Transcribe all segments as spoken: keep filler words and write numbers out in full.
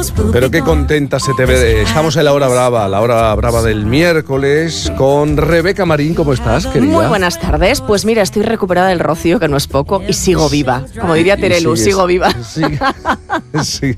Pero qué contenta se te ve. Estamos en la hora brava, la hora brava del miércoles con Rebeca Marín. ¿Cómo estás, querida? Muy buenas tardes. Pues mira, estoy recuperada del rocío, que no es poco, y sigo viva. Como diría Terelu, sigo viva. Sí, sí.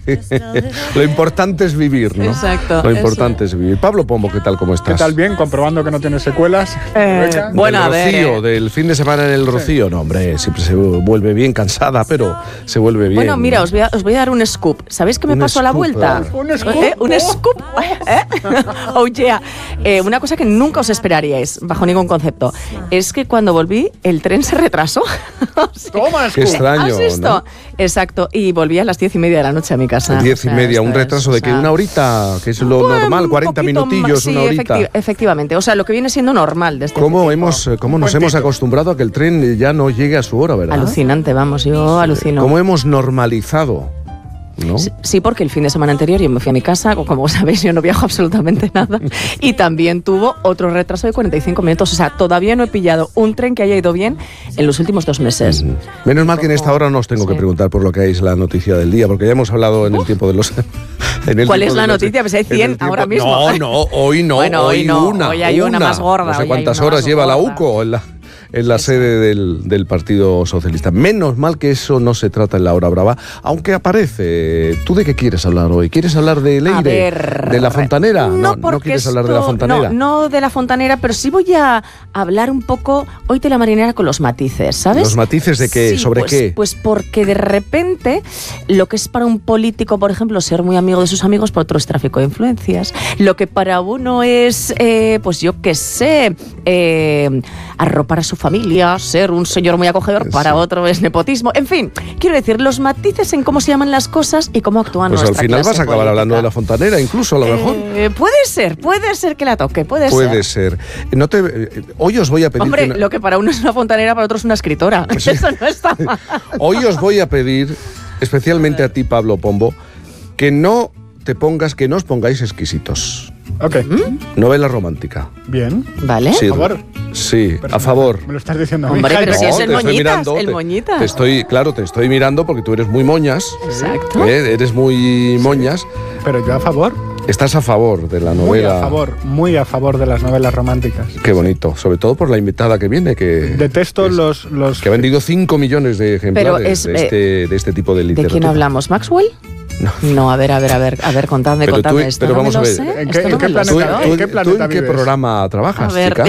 Lo importante es vivir, ¿no? Exacto. Lo importante es vivir. Pablo Pombo, ¿qué tal? ¿Cómo estás? ¿Qué tal? Bien, comprobando que no tiene secuelas. Eh, bueno, a ver. Rocío, del fin de semana en el Rocío. No, hombre, siempre se vuelve bien cansada, pero se vuelve bien. Bueno, mira, os voy a, os voy a dar un scoop. ¿Sabéis qué me Un pasó a la scoop, vuelta? claro. ¿Un scoop? ¿Eh? ¿Un scoop? ¿Eh? Oh, yeah. Eh, una cosa que nunca os esperaríais, bajo ningún concepto, es que cuando volví, el tren se retrasó. O sea, Toma, Qué extraño, ¿has visto? ¿no? Exacto. Y volví a las diez y media de la noche a mi casa. Diez y O sea, media, un esto es, retraso o de que sea, una horita, que es lo bueno, normal, un cuarenta poquito minutillos, más, sí, una horita. efecti- efectivamente. O sea, lo que viene siendo normal desde ¿Cómo, hemos, cómo nos hemos acostumbrado a que el tren ya no llegue a su hora, verdad? Alucinante, vamos, yo alucino. ¿Cómo hemos normalizado? ¿No? Sí, sí, porque el fin de semana anterior yo me fui a mi casa, como sabéis yo no viajo absolutamente nada, y también tuvo otro retraso de cuarenta y cinco minutos, o sea, todavía no he pillado un tren que haya ido bien en los últimos dos meses. Mm. Menos mal que en esta hora no os tengo Sí. que preguntar por lo que es la noticia del día, porque ya hemos hablado en el tiempo de los... en el ¿Cuál tiempo es la de los- noticia? Pues hay en el cien tiempo- ahora mismo. No, no, hoy no, Bueno, hoy hoy no, una. hoy hay una más gorda, No sé hoy hay cuántas una horas más lleva la gorda. U C O en la... en la sede del, del Partido Socialista. Menos mal que eso no se trata en la hora brava, aunque aparece. ¿Tú de qué quieres hablar hoy? ¿Quieres hablar de Leire? A ver, ¿De la Fontanera? No, No, no porque quieres hablar de esto- la Fontanera. No, no de la Fontanera, pero sí voy a hablar un poco hoy de la marinera con los matices, ¿sabes? ¿Los matices de qué? Sí, ¿Sobre pues, qué? Pues porque de repente lo que es para un político, por ejemplo, ser muy amigo de sus amigos, por otro es tráfico de influencias. Lo que para uno es, eh, pues yo qué sé, eh, arropar a su familia, ser un señor muy acogedor, para Sí. otro es nepotismo. En fin, quiero decir, los matices en cómo se llaman las cosas y cómo actúan Pues al nuestra final clase vas a acabar política. hablando de la Fontanera, incluso a lo mejor. Eh, puede ser, puede ser que la toque, puede, Puede ser. ser. No te, eh, hoy os voy a pedir... Hombre, que una- lo que para uno es una fontanera, para otro es una escritora. Eso no está mal. Hoy os voy a pedir, especialmente a ti, Pablo Pombo, que no te pongas, que no os pongáis exquisitos. Ok, Novela romántica. bien. ¿Vale? Sí, ¿A favor? Sí, Pero a favor. Me lo estás diciendo a mí. Hombre, pero Jaime. si es el te estoy moñitas, mirando, el te- moñitas. Te estoy, claro, te estoy mirando porque tú eres muy moñas. Exacto. ¿eh? Eres muy moñas. Pero yo a favor, Estás a favor de la muy novela. a favor, muy a favor de las novelas románticas. Qué bonito. Sobre todo por la invitada que viene, que, Detesto es- los... los que ha vendido cinco millones de ejemplares es, de, eh, este, de este tipo de ¿De literatura. quién hablamos? ¿Maxwell? No. No, a ver, a ver, a ver, a ver, contadme, Pero tú- contadme esto. pero no vamos me a lo ver, sé, ¿en esto qué- no en qué me lo ¿Tú, sé. planeta- tú- ¿En qué tú planeta en qué vives? programa trabajas, A ver, chica?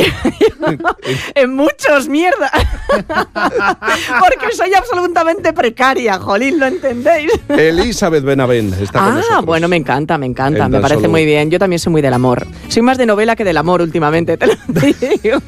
en muchos, mierda. Porque soy absolutamente precaria, jolín, ¿lo entendéis? Elizabeth Benavent está con Ah, nosotros. bueno, me encanta, me encanta, En me tan parece solo- muy bien. Yo también soy muy del amor. Soy más de novela que del amor últimamente, te lo digo.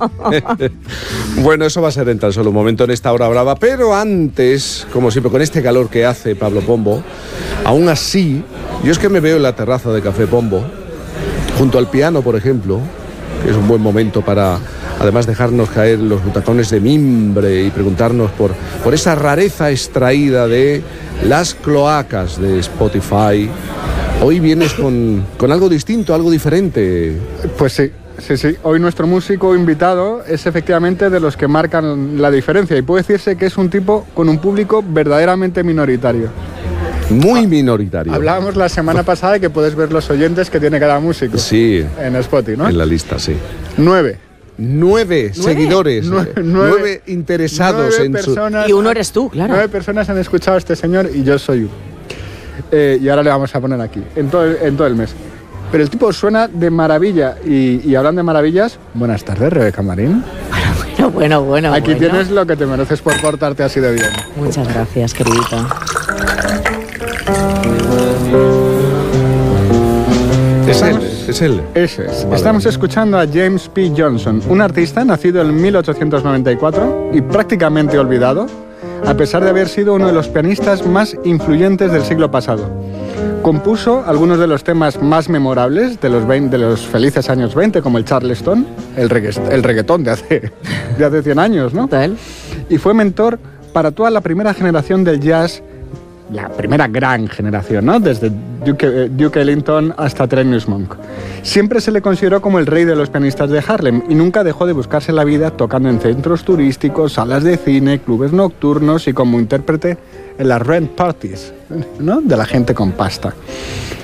Bueno, eso va a ser en tan solo un momento en esta hora brava, pero antes, como siempre, con este calor que hace Pablo Pombo, aún así, yo es que me veo en la terraza de Café Pombo, junto al piano, por ejemplo, que es un buen momento para, además, dejarnos caer los butacones de mimbre y preguntarnos por, por esa rareza extraída de las cloacas de Spotify. Hoy vienes con, con algo distinto, algo diferente. Pues sí, sí, sí. Hoy nuestro músico invitado es efectivamente de los que marcan la diferencia y puede decirse que es un tipo con un público verdaderamente minoritario. Muy minoritario. Hablábamos la semana pasada de que puedes ver los oyentes que tiene cada músico Sí, en Spotify, ¿no? en la lista, sí. Nueve. Nueve, seguidores, Nueve- eh, nueve- nueve interesados Nueve en su... personas, Y uno eres tú, claro. Nueve personas han escuchado a este señor y yo soy uno. Eh, y ahora le vamos a poner aquí, en todo el, en todo el mes. Pero el tipo suena de maravilla y, y hablando de maravillas, buenas tardes, Rebeca Marín. Bueno, bueno, bueno. Aquí bueno. tienes lo que te mereces por portarte así de bien. Muchas gracias, queridito. Es él, es él. Ese es. Vale. Estamos escuchando a James P. Johnson, un artista nacido en mil ochocientos noventa y cuatro y prácticamente olvidado, a pesar de haber sido uno de los pianistas más influyentes del siglo pasado. Compuso algunos de los temas más memorables de los, veinte, de los felices años veinte, como el Charleston, el, reggae, el reggaetón de hace, de hace cien años, ¿no? Total. Y fue mentor para toda la primera generación del jazz, la primera gran generación, ¿no? Desde Duke, eh, Duke Ellington hasta Thelonious Monk. Siempre se le consideró como el rey de los pianistas de Harlem y nunca dejó de buscarse la vida tocando en centros turísticos, salas de cine, clubes nocturnos y como intérprete en las rent parties, ¿no? De la gente con pasta.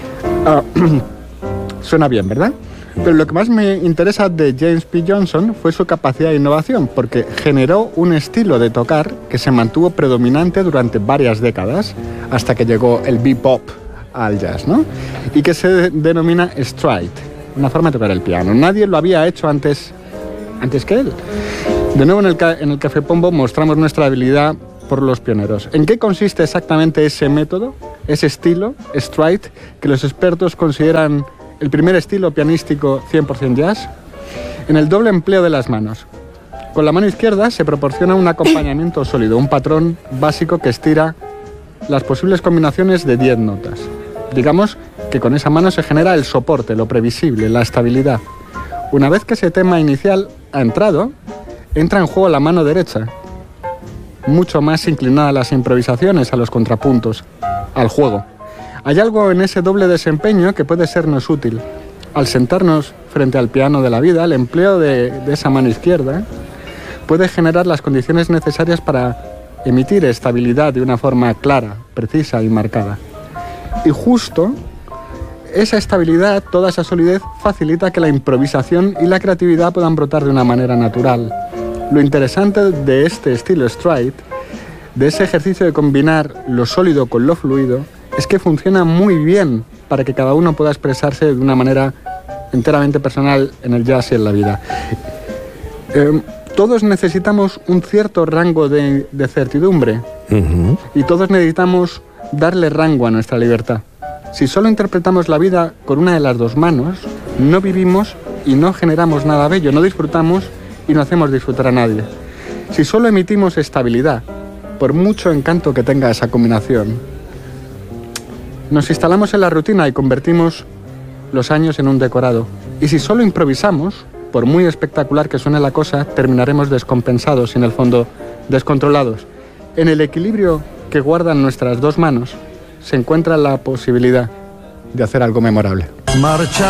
Ah, suena bien, ¿verdad? Pero lo que más me interesa de James P. Johnson fue su capacidad de innovación, porque generó un estilo de tocar que se mantuvo predominante durante varias décadas, hasta que llegó el bebop al jazz, ¿no? Y que se de- denomina stride, una forma de tocar el piano. Nadie lo había hecho antes, antes que él. De nuevo en el, ca- en el Café Pombo mostramos nuestra habilidad por los pioneros. ¿En qué consiste exactamente ese método, ese estilo, stride, que los expertos consideran el primer estilo pianístico cien por ciento jazz? En el doble empleo de las manos. Con la mano izquierda se proporciona un acompañamiento sólido, un patrón básico que estira las posibles combinaciones de diez notas. Digamos que con esa mano se genera el soporte, lo previsible, la estabilidad. Una vez que ese tema inicial ha entrado, entra en juego la mano derecha, mucho más inclinada a las improvisaciones, a los contrapuntos, al juego. Hay algo en ese doble desempeño que puede sernos útil. Al sentarnos frente al piano de la vida, el empleo de, de esa mano izquierda puede generar las condiciones necesarias para emitir estabilidad de una forma clara, precisa y marcada. Y justo esa estabilidad, toda esa solidez, facilita que la improvisación y la creatividad puedan brotar de una manera natural. Lo interesante de este estilo stride, de ese ejercicio de combinar lo sólido con lo fluido, es que funciona muy bien para que cada uno pueda expresarse de una manera enteramente personal en el jazz y en la vida. Eh, todos necesitamos un cierto rango de, de certidumbre Uh-huh. y todos necesitamos darle rango a nuestra libertad. Si solo interpretamos la vida con una de las dos manos, no vivimos y no generamos nada bello, no disfrutamos y no hacemos disfrutar a nadie. Si solo emitimos estabilidad, por mucho encanto que tenga esa combinación, nos instalamos en la rutina y convertimos los años en un decorado. Y si solo improvisamos, por muy espectacular que suene la cosa, terminaremos descompensados y en el fondo descontrolados. En el equilibrio que guardan nuestras dos manos se encuentra la posibilidad de hacer algo memorable. Marcha